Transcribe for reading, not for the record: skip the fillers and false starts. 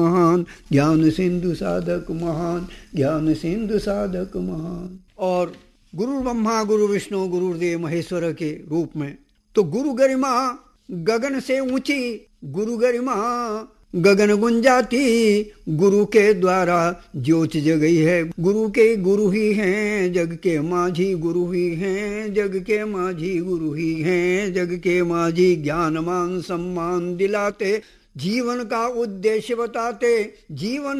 महान, ज्ञान सिंधु साधक महान, ज्ञान सिंधु साधक महान। और गुरु ब्रह्मा गुरु विष्णु गुरुदेव महेश्वर के रूप में, तो गुरु गरिमा गगन से ऊंची, गुरु गरिमा गगन गुंजाती, गुरु के द्वारा ज्योत जगई है। गुरु के गुरु ही हैं जग के माझी, गुरु ही हैं जग के माझी, गुरु ही हैं जग के माझी। ज्ञान मान सम्मान दिलाते, जीवन का उद्देश्य बताते, जीवन